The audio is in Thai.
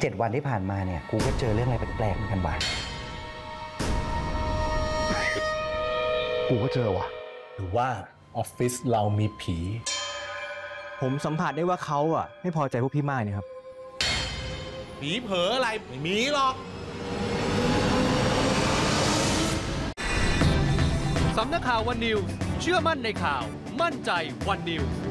7 วันที่ผ่านมาเนี่ยกูก็เจอเรื่องอะไรแปลกๆเหมือนกันว่ะกูก็เจอว่ะหรือว่าออฟฟิศเรามีผีผมสัมผัสได้ว่าเขาอ่ะไม่พอใจพวกพี่มากเนี่ยครับผีเผลออะไรไม่มีหรอกสำนักข่าววันนิวส์เชื่อมั่นในข่าวมั่นใจวันนิวส์